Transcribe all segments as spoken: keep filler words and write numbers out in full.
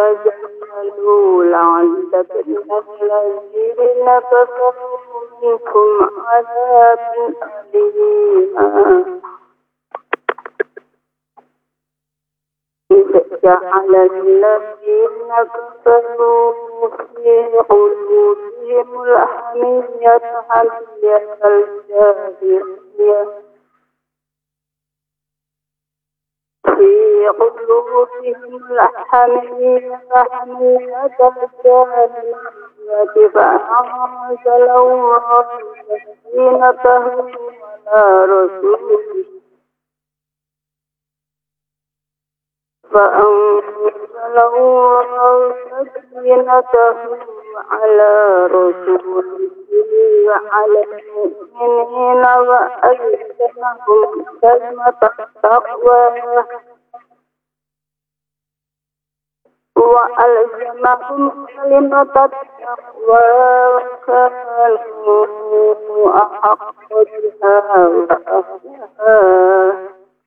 تزينوا لعذبنا الذين كفروا منكم عذابا أليما جعل الذين كفروا في قلوبهم الحمية حمية الجاهلية في قلوبهم الحمية حمية الجاهلية فأنزل الله سكينته على رسوله فأنزل الله سكينته على رسوله وعلى المؤمنين وألزمهم كلمة التقوى وألزمهم كلمة التقوى وكانوا أحق بها وأهلها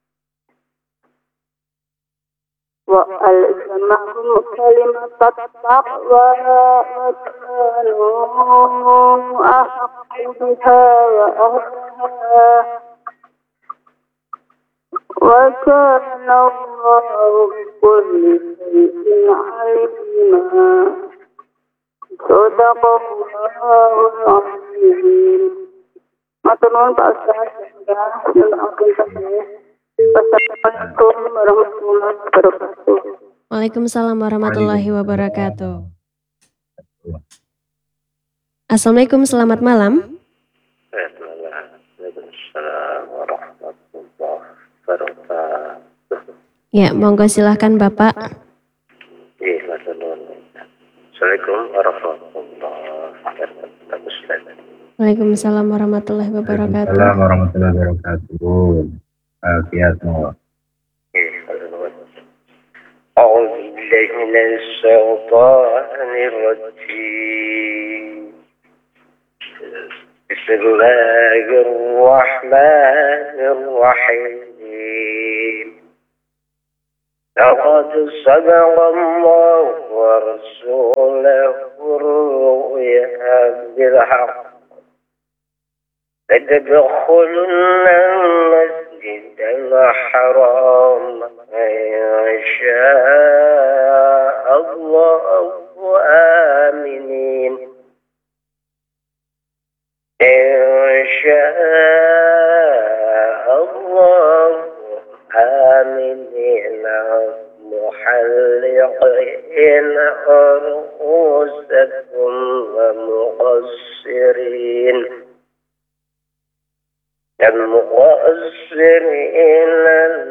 وألزمهم كلمة التقوى وكانوا أحق بها وأهلها وكان الله بكل شيء عليما صدق الله العظيم. Matur nuwun Pak Ustaz, Assalamualaikum warahmatullahi wabarakatuh. Waalaikumsalam warahmatullahi wabarakatuh. Assalamualaikum, selamat malam. Waalaikumsalam warahmatullahi wabarakatuh. Ya, monggo silahkan Bapak. Iya, matur nuwun. Assalamualaikum warahmatullahi wabarakatuh. Waalaikumsalam warahmatullahi wabarakatuh. Waalaikumsalam warahmatullahi wabarakatuh. Alhamdulillah. أعوذ بالله من الشيطان الرجيم بسم الله الرحمن الرحيم لقد صدق الله ورسوله الرؤيا بالحق لتدخلن المسجد الحرام إن شاء الله آمنين إن شاء الله آمنين محلقين رؤوسكم ومقصرين المقصرين